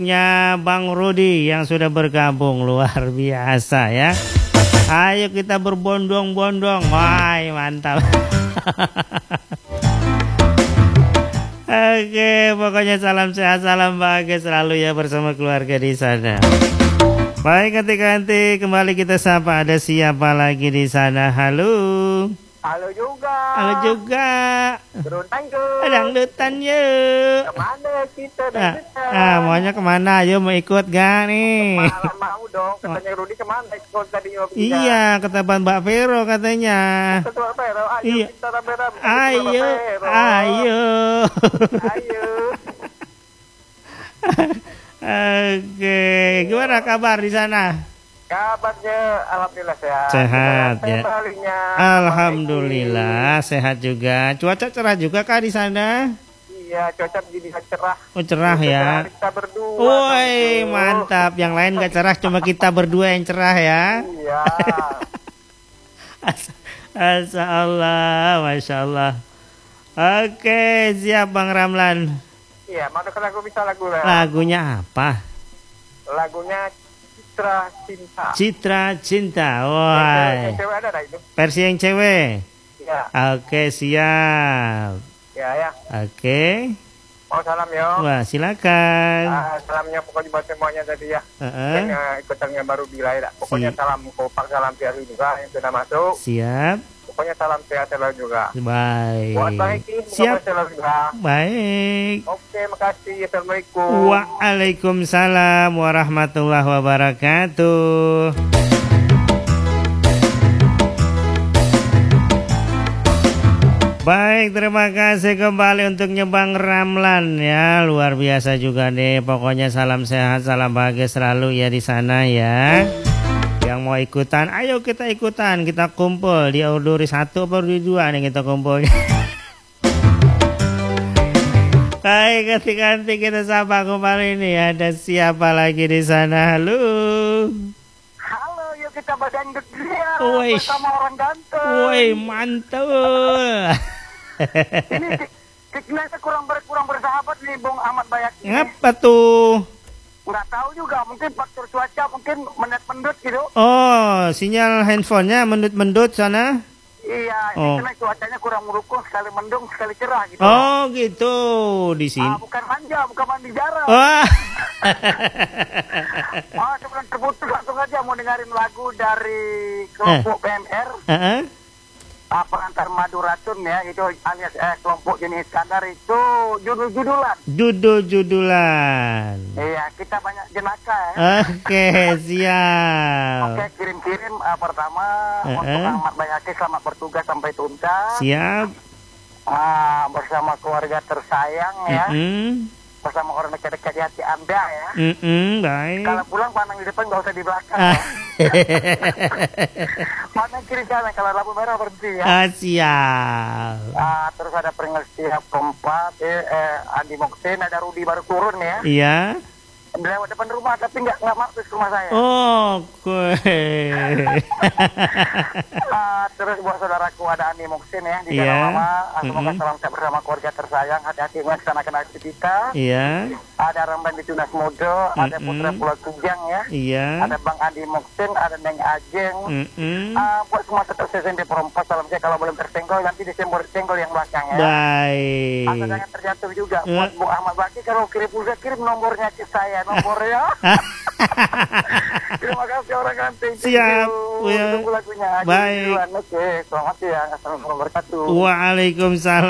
Ya, Bang Rudi yang sudah bergabung luar biasa ya. Ayo kita berbondong-bondong. Wah, mantap. Oke, pokoknya salam sehat, salam bahagia selalu ya bersama keluarga di sana. Baik, ganti-ganti kembali kita sapa, ada siapa lagi di sana? Halo. Halo juga. Halo juga. Dangdutan yuk. Kemana kita dangdutan? Maunya kemana? Ayo mau ikut gak nih? Mau dong. Katanya Rudi kemana? Ikut tadi iya, kata Mbak Vero katanya. Ketua Vero, ayo iya. kita rame-rame. Ayo. Oke, gimana kabar di sana? Kabarnya alhamdulillah sehat. Sehat ya. Alhamdulillah sehat juga. Cuaca cerah juga kah di sana? Iya, cuaca jadi cerah. Oh, cerah ya. Kita berdua. Woi, mantap. Yang lain gak cerah, cuma kita berdua yang cerah ya. Iya. Masya Allah, Masya Allah. Oke, siap Bang Ramlan. Iya, mana lagu bisa lagu lah. Lagunya apa? Lagunya Citra Cinta. Citra Cinta. Wah. Yang cewek ada itu? Versi yang cewek. Iya. Oke, siap. Ya. Oke. Mau salam yo. Wah, silakan. Salamnya pokoknya buat semuanya tadi ya. Ikutannya baru bilai dah. Pokoknya salam kompak, salam sehat juga yang sudah masuk. Siap. Pokoknya salam sehat selalu juga. Baik. Buat Bang Eki, siap selalu juga. Baik. Oke, makasih. Assalamualaikum. Waalaikumsalam warahmatullahi wabarakatuh. Baik, terima kasih kembali untuk Bang Ramlan ya, luar biasa juga nih. Pokoknya salam sehat, salam bahagia selalu ya di sana ya. Yang mau ikutan, ayo kita ikutan, kita kumpul di Auduri 1 atau Auduri 2 nih kita kumpul. Baik, ganti-ganti kita sapa kembali nih. Ada siapa lagi di sana? Halo. Halo, yuk kita berdangdut dia bersama orang ganteng. Woi, mantul. Ini signalnya kurang bersahabat nih, Bung Ahmad Bayaki. Ngapa tuh? Nggak tahu juga, mungkin faktor cuaca, mungkin mendut gitu. Oh, sinyal handphonenya mendut-mendut sana? Iya, ini karena cuacanya kurang mendukung, sekali mendung, sekali cerah gitu. Oh gitu, di sini. Bukan manja, bukan mandi jarang. Wah. Sebelum terputus langsung aja mau dengerin lagu dari kelompok PMR. Pengantar Madu Racun ya, itu alias kelompok jenis Iskandar itu judul-judulan. Judul-judulan. Iya, kita banyak jenaka ya. Oke, siap. Oke, kirim-kirim pertama untuk Ahmad Bayaki, selamat bertugas sampai tuntas. Siap. Bersama keluarga tersayang ya. Bersama orang dekat-dekat di hati Anda ya. Baik. Kalau pulang pandang di depan, nggak usah di belakang. Ya. Pandang kiri kanan, kalau lampu merah berhenti ya. Siap. Terus ada peringkat siap keempat, Andi Moksin, ada Rudi baru turun ya. Iya. Lewat depan rumah, tapi nggak masuk ke rumah saya. Oke. Terus buat saudaraku ada Andi Moksin ya di dalam mama. Semoga salam sehat bersama keluarga tersayang. Hati-hati melaksanakan aktivitas. Iya. Ada Ramban di Tunas Modo, ada Putra Pulau Tujang ya. Iya. Ada Bang Andi Moksin, ada Neng Ajeng. Buat semua tetap SSND perempat, salam saya kalau belum tersenggol nanti disenggol yang belakang ya. Baik. Asal jangan terjatuh juga. Buat Bu Ahmad Baki kalau kirim pulsa kirim nomornya ke saya, nomornya. Terima kasih orang ganteng. Siap. Tunggu lagunya. Baik. Oke, selamat siang. Assalamualaikum warahmatullahi wabarakatuh. Waalaikumsalam.